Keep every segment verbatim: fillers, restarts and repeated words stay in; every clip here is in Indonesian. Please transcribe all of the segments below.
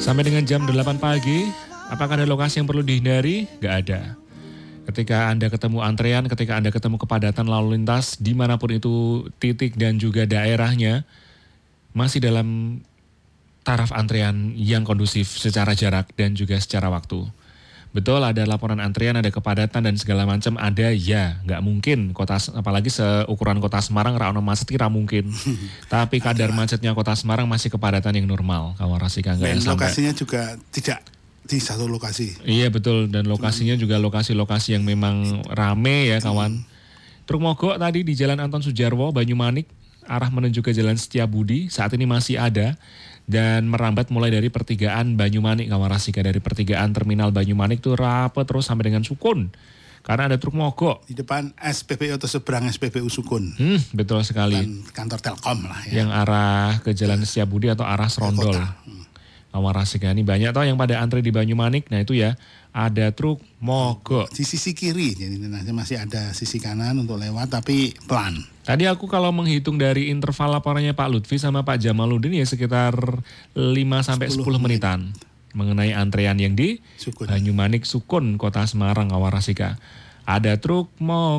Sampai dengan jam delapan pagi, apakah ada lokasi yang perlu dihindari? Gak ada. Ketika Anda ketemu antrean, ketika Anda ketemu kepadatan lalu lintas, dimanapun itu titik dan juga daerahnya, masih dalam taraf antrean yang kondusif secara jarak dan juga secara waktu. Betul, ada laporan antrian, ada kepadatan dan segala macam, ada ya, nggak mungkin kota, apalagi seukuran kota Semarang, rano macet kira mungkin. Tapi kadar macetnya kota Semarang masih kepadatan yang normal, kawan Rasika. Dan lokasinya sampai juga tidak di satu lokasi. Iya betul, dan lokasinya hmm. juga lokasi-lokasi yang memang rame ya kawan. Hmm. Truk mogok tadi di Jalan Anton Sujarwo, Banyumanik, arah menuju ke Jalan Setiabudi, saat ini masih ada. Dan merambat mulai dari pertigaan Banyumanik, kawan Rasika, dari pertigaan terminal Banyumanik tuh rapet terus sampai dengan Sukun. Karena ada truk mogok. Di depan S P B U atau seberang S P B U Sukun. Hmm, betul sekali. Dan kantor Telkom lah ya. Yang arah ke Jalan Setiabudi atau arah Serondol. Hmm. Kawan Rasika, ini banyak toh yang pada antri di Banyumanik. Nah itu ya, ada truk mogok. Di sisi kiri, jadi nanti masih ada sisi kanan untuk lewat tapi pelan. Tadi aku kalau menghitung dari interval laporannya Pak Lutfi sama Pak Jamaluddin ya sekitar lima sampai sepuluh menitan mengenai antrean yang di Sukun. Banyumanik Sukun, Kota Semarang, Awarasika. Ada truk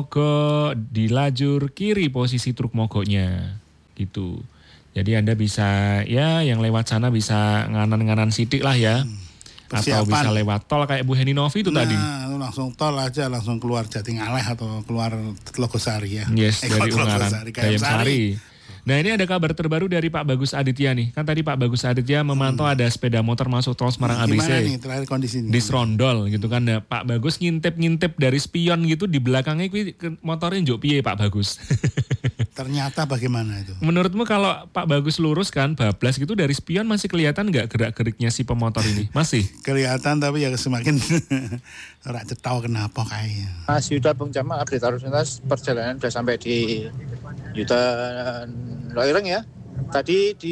mogok di lajur kiri posisi truk mogoknya gitu. Jadi Anda bisa ya yang lewat sana bisa nganan-nganan sidik lah ya. Hmm. Atau bisa lewat tol kayak Bu Heni Novi itu nah, tadi. Nah, langsung tol aja, langsung keluar Jatingaleh atau keluar Logosari ya. Yes, eh, dari Ungaran, Gayam Sari. Nah ini ada kabar terbaru dari Pak Bagus Aditya nih. Kan tadi Pak Bagus Aditya memantau hmm. ada sepeda motor masuk tol Semarang A B C. Gimana nih terakhir kondisinya? Di Serondol gitu kan. Nah, Pak Bagus ngintip-ngintip dari spion gitu di belakangnya motornya njuk piye Pak Bagus. Ternyata bagaimana itu? Menurutmu kalau Pak Bagus lurus kan bablas gitu dari spion masih kelihatan nggak gerak-geriknya si pemotor ini? Masih? Kelihatan tapi ya semakin ora cetau kenapa kayaknya. Mas Yuda Bung Jamal update arus lintas perjalanan sudah sampai di Yuda Loireng ya. Tadi di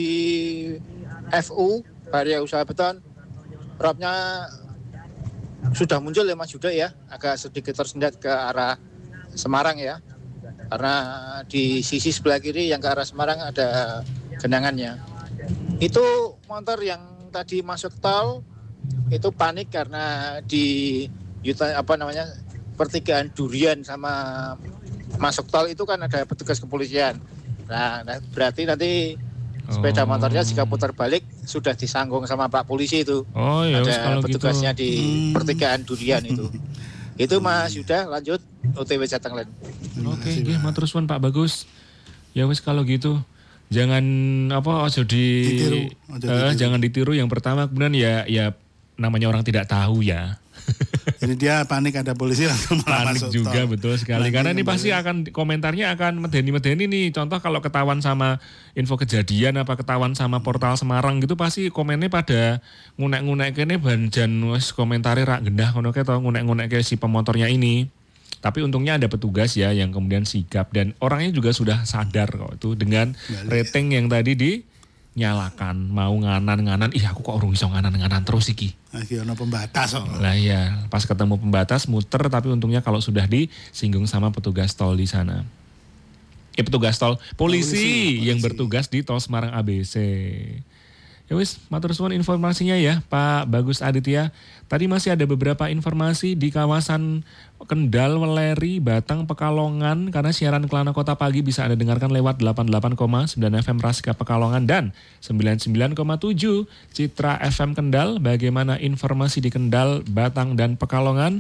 F U Area Usaha Beton robnya sudah muncul ya Mas Yuda ya, agak sedikit tersendat ke arah Semarang ya. Karena di sisi sebelah kiri yang ke arah Semarang ada genangannya. Itu motor yang tadi masuk tol itu panik karena di yuta, apa namanya pertigaan Durian sama masuk tol itu kan ada petugas kepolisian. Nah, berarti nanti sepeda motornya jika putar balik sudah disanggung sama Pak Polisi itu. Oh ya, ada petugasnya gitu. Di pertigaan Durian itu. Itu Mas Yuda, lanjut O T W Jatenglen. Oke, nggih matur suwun Pak Bagus. Ya wis kalau gitu jangan apa aja di ditiru, aja uh, ditiru. jangan ditiru yang pertama, kemudian ya ya namanya orang tidak tahu ya. Jadi dia panik ada polisi langsung panik masuk juga tol. Betul sekali. Karena ini pasti akan komentarnya akan medeni-medeni nih. Contoh kalau ketahuan sama info kejadian apa ketahuan sama portal Semarang gitu pasti komennya pada ngunek-ngunek kene banjan wis komentare rak gendah ngono ke to ngunek-ngunek ke si pemotornya ini. Tapi untungnya ada petugas ya yang kemudian sigap dan orangnya juga sudah sadar kok itu dengan rating yang tadi dinyalakan mau nganan-nganan. Ih aku kok urung iso nganan-nganan terus iki. Lagi ono pembatas kok. Lah iya, pas ketemu pembatas muter tapi untungnya kalau sudah disinggung sama petugas tol di sana. Eh petugas tol, polisi, polisi, polisi yang bertugas di tol Semarang A B C. Ya wis, matur suwun informasinya ya Pak Bagus Aditya. Tadi masih ada beberapa informasi di kawasan Kendal, Weleri, Batang, Pekalongan. Karena siaran Kelana Kota Pagi bisa Anda dengarkan lewat delapan puluh delapan koma sembilan F M Rasika Pekalongan dan sembilan puluh sembilan koma tujuh Citra F M Kendal. Bagaimana informasi di Kendal, Batang, dan Pekalongan?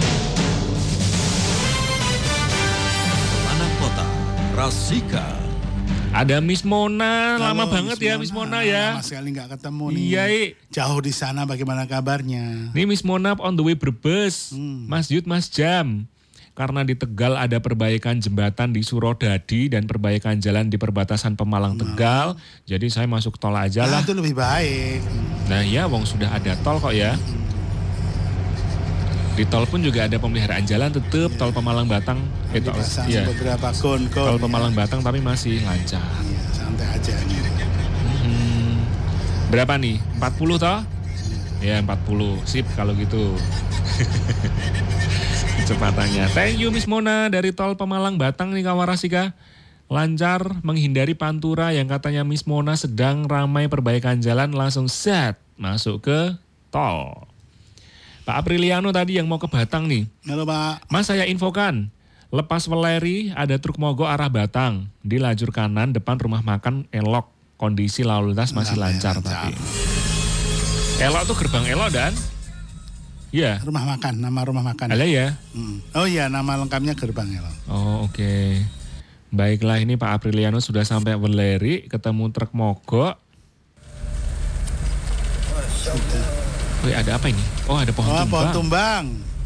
Kelana Kota Rasika. Ada Miss Mona, Halo, lama banget Miss ya Mona, Miss Mona ya. Lama sekali nggak ketemu nih. Iya, jauh di sana bagaimana kabarnya? Nih Miss Mona on the way Brebes, hmm. Mas Yud, Mas Jam. Karena di Tegal ada perbaikan jembatan di Surodadi dan perbaikan jalan di perbatasan Pemalang Tegal. Hmm. Jadi saya masuk tol aja lah. Nah, itu lebih baik. Nah ya, wong sudah ada tol kok ya. Di tol pun juga ada pemeliharaan jalan tetap, ya. Tol Pemalang Batang. Eh, tol, ya. beberapa kon, kon Tol ya. Pemalang Batang tapi masih lancar. Ya, santai aja nih. Hmm. Berapa nih? empat puluh toh? Ya, ya empat puluh. Sip kalau gitu. Kecepatannya. Thank you Miss Mona dari tol Pemalang Batang nih Kawarasika. lancar menghindari Pantura yang katanya Miss Mona sedang ramai perbaikan jalan, langsung set masuk ke tol. Pak Apriliano tadi yang mau ke Batang nih. Halo Pak. Mas, saya infokan, lepas Weleri ada truk mogok arah Batang. Di lajur kanan depan rumah makan Elok. Kondisi lalu lintas masih Nah, lancar, lancar. tapi. Elok tuh gerbang Elok dan? Iya. Rumah makan, nama rumah makan. Ada ya? Hmm. Oh iya, nama lengkapnya Gerbang Elok. Oh oke. Okay. Baiklah, ini Pak Apriliano sudah sampai Weleri, ketemu truk mogok. Wih, ada apa ini? Oh, ada pohon Oh, tumbang. pohon tumbang.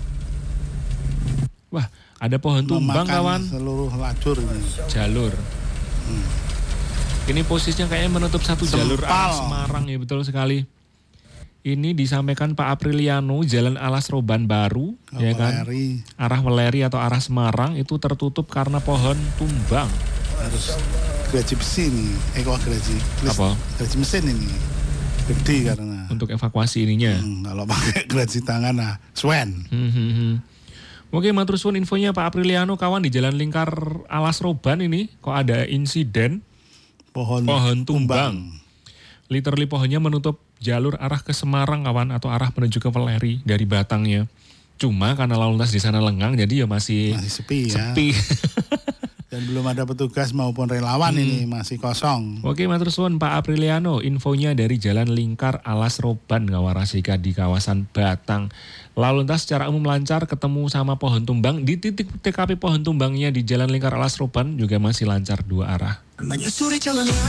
Wah, ada pohon tumbang, Memakan kawan. seluruh lajur ini. Jalur. Hmm. Ini posisinya kayaknya menutup satu Sempal. jalur arah Semarang, ya betul sekali. Ini disampaikan Pak Apriliano, Jalan Alas Roban Baru, Ke ya kan? Weleri. Arah Weleri atau arah Semarang itu tertutup karena pohon tumbang. Harus geraji besi nih. Eh kok geraji? Apa? Geraji mesin ini. Gede karena. Untuk evakuasi ininya. Hmm, kalau pakai geraji tangan, nah, swen. Hmm, hmm, hmm. Oke, matur suwun infonya Pak Apriliano, kawan, di Jalan Lingkar Alas Roban ini kok ada insiden Pohon, pohon tumbang. Literally pohonnya menutup jalur arah ke Semarang, kawan, atau arah menuju ke Weleri dari Batangnya. Cuma karena lalu lintas di sana lengang, jadi ya masih, Masih sepi ya. sepi. Dan belum ada petugas maupun relawan Hmm. ini, masih kosong. Oke, matur suwun Pak Apriliano, infonya dari Jalan Lingkar Alas Roban Ngawarasika di kawasan Batang. Lalu lintas secara umum lancar, ketemu sama pohon tumbang. Di titik T K P pohon tumbangnya di Jalan Lingkar Alas Roban juga masih lancar dua arah.